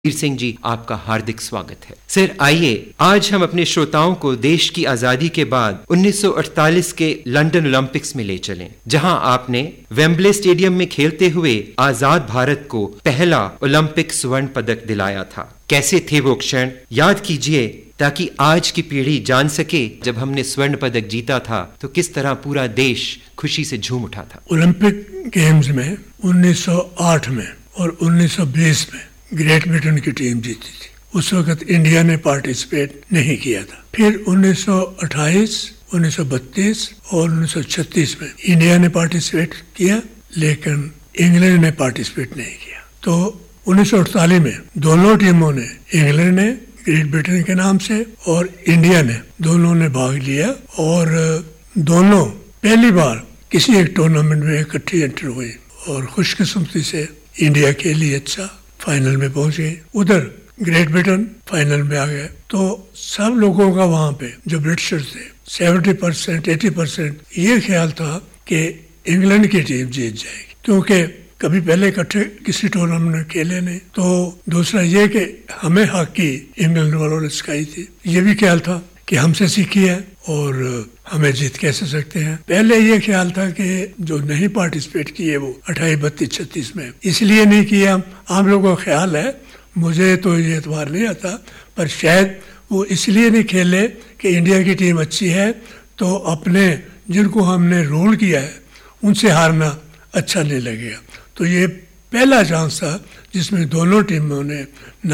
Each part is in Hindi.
वीर सिंह जी, आपका हार्दिक स्वागत है। सर आइए आज हम अपने श्रोताओं को देश की आजादी के बाद 1948 के लंदन ओलंपिक्स में ले चलें, जहां आपने वेम्बले स्टेडियम में खेलते हुए आजाद भारत को पहला ओलंपिक स्वर्ण पदक दिलाया था। कैसे थे वो क्षण, याद कीजिए ताकि आज की पीढ़ी जान सके जब हमने स्वर्ण पदक जीता था तो किस तरह पूरा देश खुशी से झूम उठा था। ओलंपिक गेम्स में 1908 में और 1920 में ग्रेट ब्रिटेन की टीम जीती थी। उस वक्त इंडिया ने पार्टिसिपेट नहीं किया था। फिर 1928, 1932 और 1936 में इंडिया ने पार्टिसिपेट किया, लेकिन इंग्लैंड ने पार्टिसिपेट नहीं किया। तो 1948 में दोनों टीमों ने, इंग्लैंड ने ग्रेट ब्रिटेन के नाम से और इंडिया ने, दोनों ने भाग लिया और दोनों पहली बार किसी एक टूर्नामेंट में इकट्ठी एंटर हुई और खुशकिस्मती से इंडिया के लिए अच्छा फाइनल में पहुंच गए। उधर ग्रेट ब्रिटेन फाइनल में आ गए। तो सब लोगों का वहां पे जो ब्रिटिशर्स थे 70%, 80% ये ख्याल था कि इंग्लैंड की टीम जीत जाएगी, क्योंकि कभी पहले इकट्ठे किसी टूर्नामेंट में खेले नहीं। तो दूसरा ये कि हमें हॉकी इंग्लैंड वालों ने सिखाई थी, ये भी ख्याल था कि हमसे सीखी है और हमें जीत कैसे सकते हैं। पहले ये ख्याल था कि जो नहीं पार्टिसिपेट किए वो 28, 32, 36 में इसलिए नहीं किया। आम लोगों का ख्याल है, मुझे तो ये एतबार नहीं आता, पर शायद वो इसलिए नहीं खेले कि इंडिया की टीम अच्छी है तो अपने जिनको हमने रोल किया है उनसे हारना अच्छा नहीं लगेगा। तो ये पहला चांस था जिसमें दोनों टीमों ने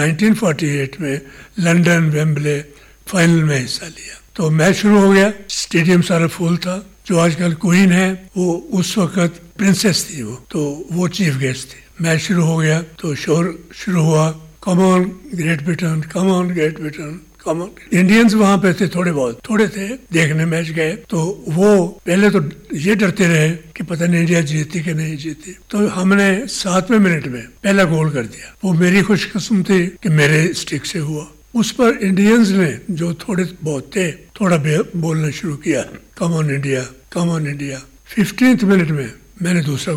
1948 में लंदन वेम्बले फाइनल में हिस्सा लिया। तो मैच शुरू हो गया, स्टेडियम सारा फुल था। जो आजकल क्वीन है वो उस वक्त प्रिंसेस थी, वो चीफ गेस्ट थी। मैच शुरू हो गया तो शोर शुरू हुआ, come on great Britain, come on great Britain, come on. Indians वहां पे थे, थोड़े थे, देखने मैच गए। तो वो पहले तो ये डरते रहे कि पता नहीं इंडिया जीती कि नहीं जीती। तो हमने 7वें मिनट में पहला गोल कर दिया। वो मेरी खुशकिस्मती कि मेरे स्टिक से हुआ। उस पर इंडियंस ने जो थोड़े बहुत थे थोड़ा बोलना शुरू किया, come on India, come on India. 15th minute में मैंने दूसरा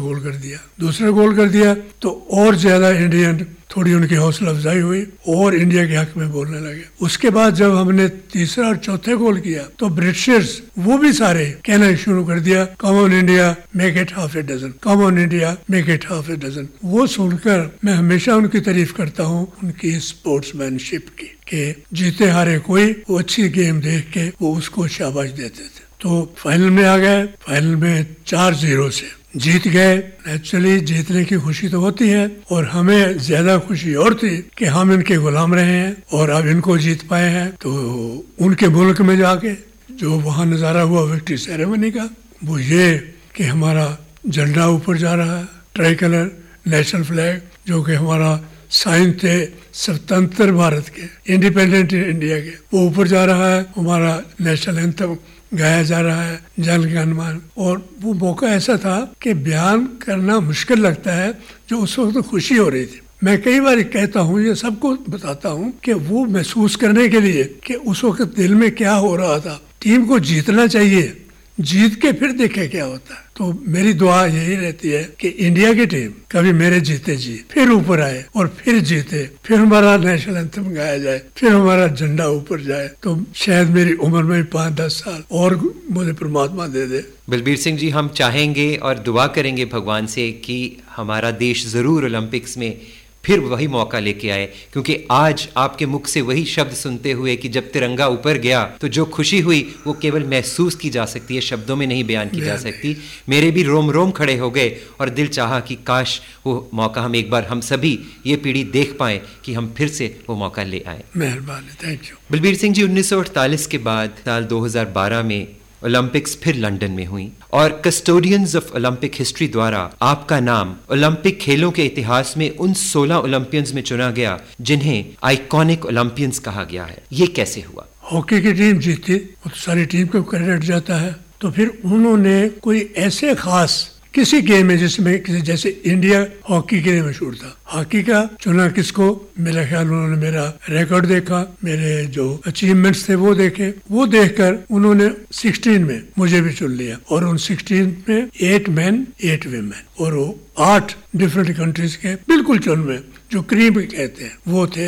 गोल कर दिया तो और ज्यादा इंडियन थोड़ी उनकी हौसला अफजाई हुई और इंडिया के हक में बोलने लगे। उसके बाद जब हमने तीसरा और चौथा गोल किया तो ब्रिटिशर्स वो भी सारे कहना शुरू कर दिया, come on India, make it half A dozen, come on India, make it half A dozen. वो सुनकर मैं हमेशा उनकी तारीफ करता हूँ, उनकी स्पोर्ट्समैनशिप की, कि जीते हारे कोई वो अच्छी गेम देख के वो उसको शाबाश देते थे। तो फाइनल में आ गए, फाइनल में 4-0 से जीत गए। एक्चुअली जीतने की खुशी तो होती है और हमें ज्यादा खुशी और थी कि हम इनके गुलाम रहे हैं और अब इनको जीत पाए हैं। तो उनके मुल्क में जाके जो वहाँ नजारा हुआ विक्ट्री सेरेमनी का, वो ये कि हमारा झंडा ऊपर जा रहा है, ट्राई कलर नेशनल फ्लैग, जो कि हमारा साइन थे स्वतंत्र भारत के, इंडिपेंडेंट इंडिया के, वो ऊपर जा रहा है। हमारा नेशनल एंथम गाया जा रहा है, जन गण मन। और वो मौका ऐसा था कि बयान करना मुश्किल लगता है, जो उस वक्त तो खुशी हो रही थी। मैं कई बार कहता हूँ, ये सबको बताता हूँ कि वो महसूस करने के लिए कि उस वक्त दिल में क्या हो रहा था। टीम को जीतना चाहिए, जीत के फिर देखे क्या होता है। तो मेरी दुआ यही रहती है कि इंडिया की टीम कभी मेरे जीते जी फिर ऊपर आए और फिर जीते, फिर हमारा नेशनल एंथम गाया जाए, फिर हमारा झंडा ऊपर जाए। तो शायद मेरी उम्र में 5-10 साल और मुझे परमात्मा दे दे। बलबीर सिंह जी, हम चाहेंगे और दुआ करेंगे भगवान से कि हमारा देश जरूर ओलंपिक्स में फिर वही मौका लेके आए, क्योंकि आज आपके मुख से वही शब्द सुनते हुए कि जब तिरंगा ऊपर गया तो जो खुशी हुई वो केवल महसूस की जा सकती है, शब्दों में नहीं बयान की जा सकती। मेरे भी रोम रोम खड़े हो गए और दिल चाहा कि काश वो मौका हम एक बार, हम सभी ये पीढ़ी देख पाए कि हम फिर से वो मौका ले आए। मेहरबानी, थैंक यू। बलबीर सिंह जी, 1948 के बाद साल 2012 में ओलंपिक्स फिर लंदन में हुई और कस्टोडियंस ऑफ ओलंपिक हिस्ट्री द्वारा आपका नाम ओलंपिक खेलों के इतिहास में उन 16 ओलंपियंस में चुना गया जिन्हें आइकॉनिक ओलंपियंस कहा गया है। ये कैसे हुआ? हॉकी की टीम जीती, तो सारी टीम को क्रेडिट जाता है। तो फिर उन्होंने कोई ऐसे खास किसी गेम में जिसमें जैसे इंडिया हॉकी के लिए मशहूर था, हॉकी का चुना किसको? मेरा ख्याल उन्होंने मेरा रिकॉर्ड देखा, मेरे जो अचीवमेंट्स थे वो देखे, वो देखकर उन्होंने 16 में मुझे भी चुन लिया और उन 16 में 8 मेन 8 वीमेन और वो 8 डिफरेंट कंट्रीज के बिल्कुल चुन में जो करीब कहते हैं वो थे।